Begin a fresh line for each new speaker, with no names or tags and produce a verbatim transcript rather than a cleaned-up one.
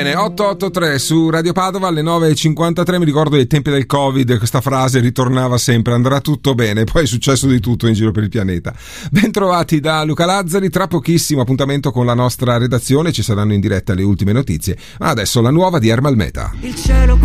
otto otto tre su Radio Padova alle nove e cinquantatré. Mi ricordo ai tempi del Covid questa frase ritornava sempre: andrà tutto bene. Poi è successo di tutto in giro per il pianeta. Bentrovati da Luca Lazzari. Tra pochissimo appuntamento con la nostra redazione, ci saranno in diretta le ultime notizie, ma adesso la nuova di Ermal Meta. Il cielo